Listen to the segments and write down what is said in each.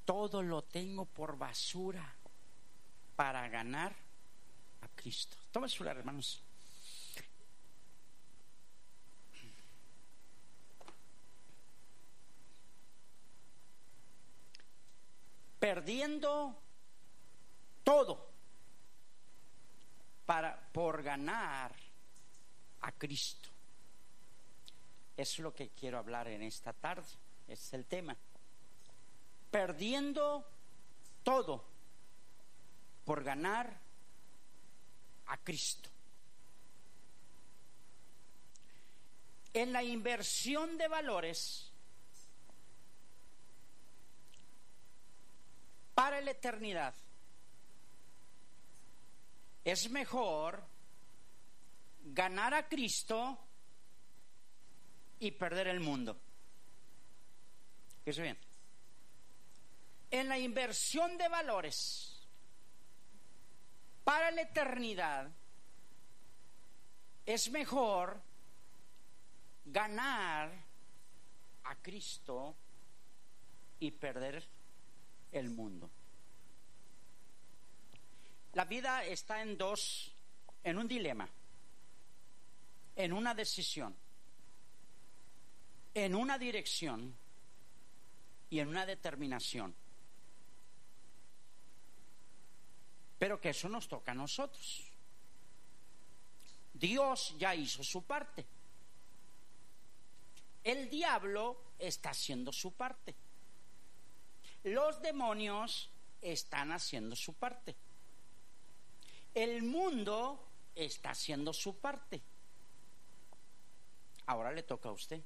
todo lo tengo por basura para ganar a Cristo. Toma su lugar, hermanos. Perdiendo todo por ganar a Cristo. Eso es lo que quiero hablar en esta tarde. Ese es el tema. Perdiendo todo por ganar a Cristo. En la inversión de valores para la eternidad, es mejor ganar a Cristo y perder el mundo. Eso bien. En la inversión de valores para la eternidad, es mejor ganar a Cristo y perder el mundo. La vida está en un dilema, en una decisión, en una dirección y en una determinación. Pero que eso nos toca a nosotros. Dios ya hizo su parte. El diablo está haciendo su parte. Los demonios están haciendo su parte. El mundo está haciendo su parte. Ahora le toca a usted.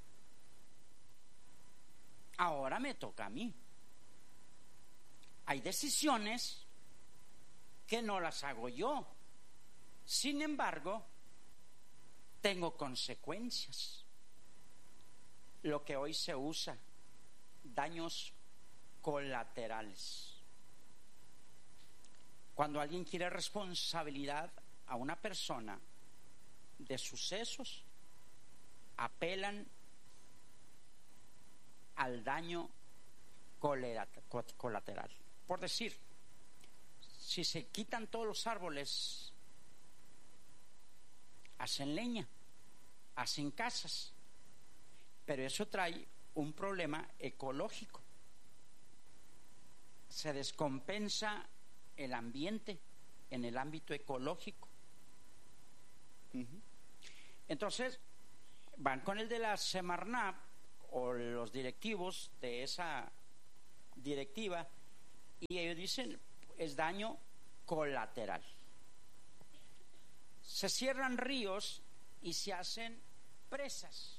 Ahora me toca a mí. Hay decisiones que no las hago yo. Sin embargo, tengo consecuencias. Lo que hoy se usa, daños colaterales. Cuando alguien quiere responsabilidad a una persona de sucesos, apelan al daño colateral. Por decir, si se quitan todos los árboles, hacen leña, hacen casas, pero eso trae un problema ecológico. Se descompensa el ambiente en el ámbito ecológico. Entonces van con el de la Semarnat o los directivos de esa directiva y ellos dicen es daño colateral. Se cierran ríos y se hacen presas.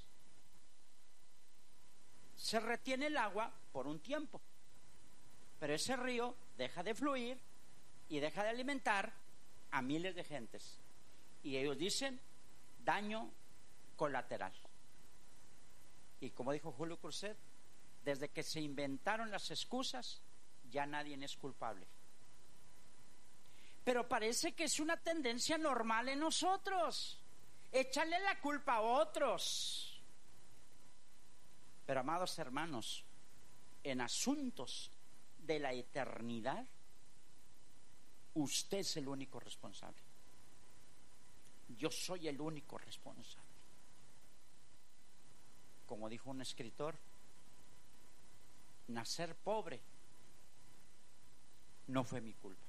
Se retiene el agua por un tiempo, pero ese río deja de fluir y deja de alimentar a miles de gentes. Y ellos dicen daño colateral. Y como dijo Julio Cruzet, desde que se inventaron las excusas, ya nadie es culpable. Pero parece que es una tendencia normal en nosotros, echarle la culpa a otros. Pero amados hermanos, en asuntos de la eternidad, usted es el único responsable. Yo soy el único responsable. Como dijo un escritor, nacer pobre no fue mi culpa,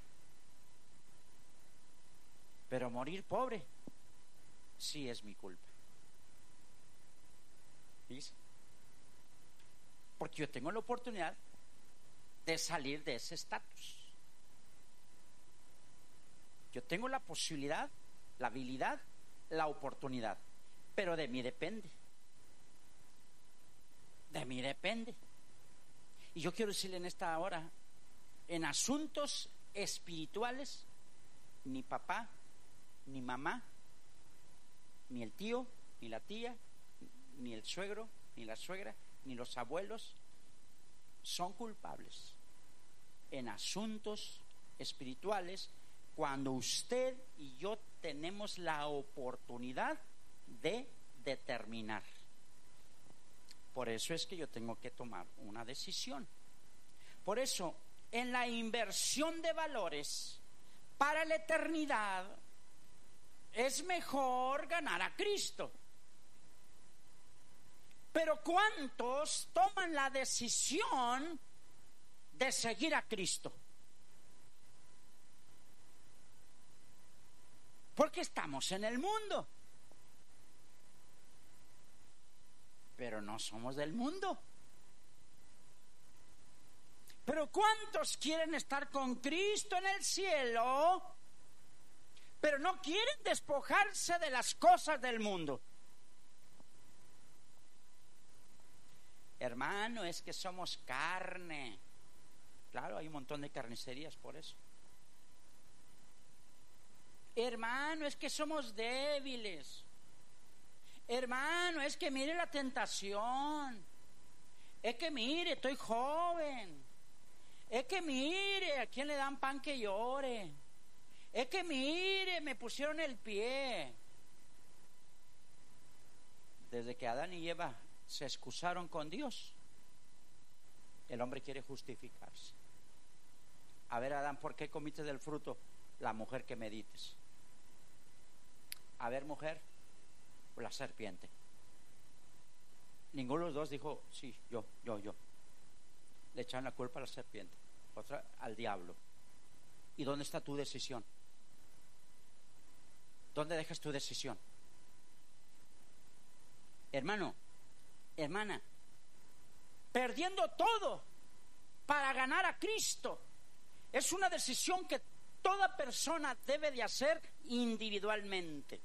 pero morir pobre sí es mi culpa. ¿Dice? Porque yo tengo la oportunidad de salir de ese estatus. Yo tengo la posibilidad, la habilidad, la oportunidad, pero de mí depende. De mí depende. Y yo quiero decirle en esta hora, en asuntos espirituales, ni papá, ni mamá, ni el tío, ni la tía, ni el suegro, ni la suegra, ni los abuelos son culpables. En asuntos espirituales, cuando usted y yo tenemos la oportunidad de determinar. Por eso es que yo tengo que tomar una decisión. Por eso en la inversión de valores para la eternidad, es mejor ganar a Cristo. Pero ¿cuántos toman la decisión de seguir a Cristo? Porque estamos en el mundo, pero no somos del mundo. Pero ¿cuántos quieren estar con Cristo en el cielo, pero no quieren despojarse de las cosas del mundo? Hermano, es que somos carne. Claro, hay un montón de carnicerías por eso. Hermano, es que somos débiles. Hermano, es que mire la tentación. Es que mire, estoy joven. Es que mire, ¿a quién le dan pan que llore? Es que mire, me pusieron el pie. Desde que Adán y Eva se excusaron con Dios, el hombre quiere justificarse. A ver, Adán, ¿por qué comiste del fruto? La mujer que me dices. A ver, mujer, la serpiente. Ninguno de los dos dijo, sí, yo. Le echaron la culpa a la serpiente, otra al diablo. ¿Y dónde está tu decisión? ¿Dónde dejas tu decisión? Hermano, hermana, perdiendo todo para ganar a Cristo, es una decisión que toda persona debe de hacer individualmente.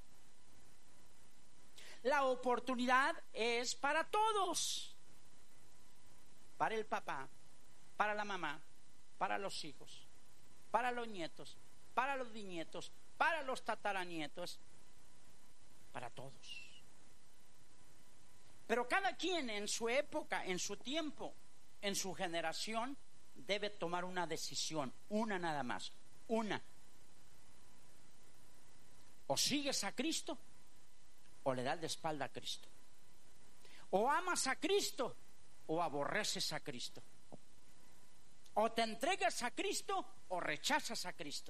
La oportunidad es para todos. Para el papá, para la mamá, para los hijos, para los nietos, para los bisnietos, para los tataranietos, para todos. Pero cada quien en su época, en su tiempo, en su generación, debe tomar una decisión, una nada más, una. O sigues a Cristo, o le das de espalda a Cristo. O amas a Cristo, o aborreces a Cristo. O te entregas a Cristo, o rechazas a Cristo.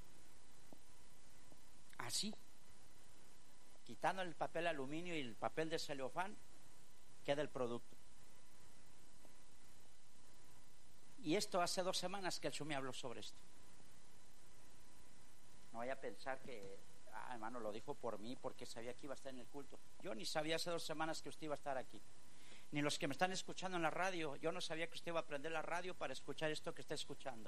Así, quitando el papel aluminio y el papel de celofán, queda el producto. Y esto hace 2 semanas que el Señor me habló sobre esto. No vaya a pensar que, hermano, lo dijo por mí porque sabía que iba a estar en el culto. Yo ni sabía hace 2 semanas que usted iba a estar aquí. Ni los que me están escuchando en la radio, yo no sabía que usted iba a prender la radio para escuchar esto que está escuchando.